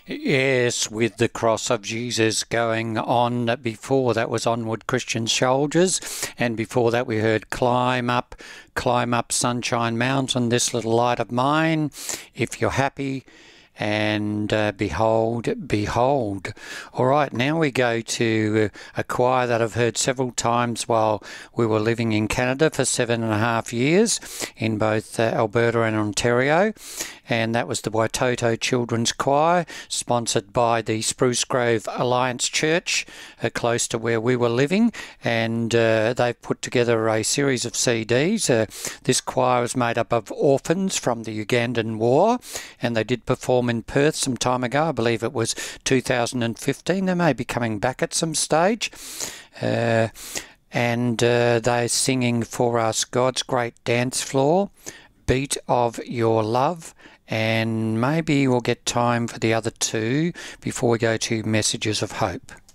Yes, with the cross of Jesus going on before that was Onward Christian Soldiers, and before that we heard climb up Sunshine Mountain, this little light of mine, if you're happy, and behold, behold. All right, now we go to a choir that I've heard several times while we were living in Canada for 7.5 years in both Alberta and Ontario, and that was the Waitoto Children's Choir, sponsored by the Spruce Grove Alliance Church, close to where we were living, and they've put together a series of CDs. This choir was made up of orphans from the Ugandan War, and they did perform in Perth some time ago. I believe it was 2015. They may be coming back at some stage. And they're singing for us God's Great Dance Floor, Beat of Your Love, and maybe we'll get time for the other two before we go to Messages of Hope.